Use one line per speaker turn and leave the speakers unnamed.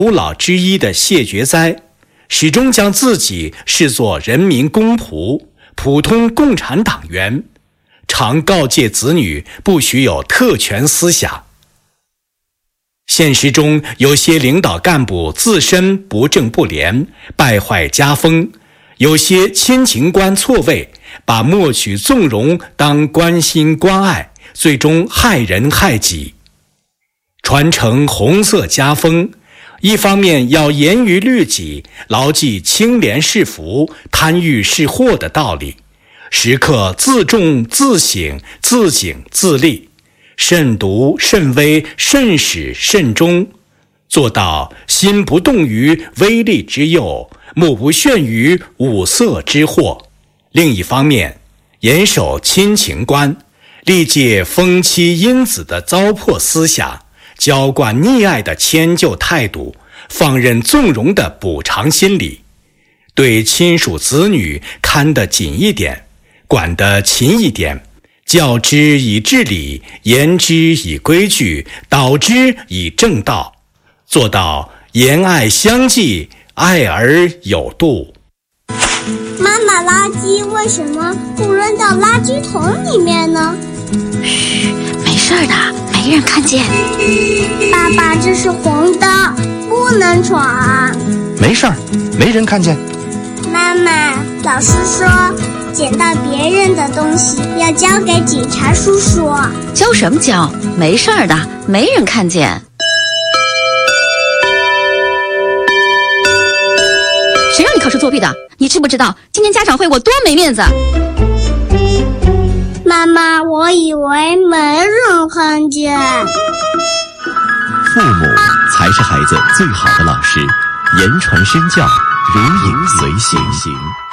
五老之一的谢觉哉，始终将自己视作人民公仆、普通共产党员，常告诫子女不许有特权思想。现实中，有些领导干部自身不正不廉，败坏家风；有些亲情观错位，把默许纵容当关心关爱，最终害人害己。传承红色家风，一方面要严于律己，牢记清廉是福、贪欲是祸的道理，时刻自重自省、自警自立，慎独慎微、慎始慎终，做到心不动于微利之诱，目不眩于五色之祸。另一方面，严守亲情观，力戒风妻荫子的糟粕思想，娇惯溺爱的迁就态度，放任纵容的补偿心理，对亲属子女看得紧一点，管得勤一点，教之以治理，言之以规矩，导之以正道，做到言爱相济，爱而有度。
妈妈，垃圾为什么不扔到垃圾桶里面呢？
嘘，没事的，没人看见。
爸爸，这是红灯，不能闯。
没事儿，没人看见。
妈妈，老师说捡到别人的东西要交给警察叔叔。
交什么交？没事儿的，没人看见。谁让你考试作弊的？你知不知道今天家长会我多没面子？
妈妈，我以为没人看见。
父母才是孩子最好的老师，言传身教，如影随形。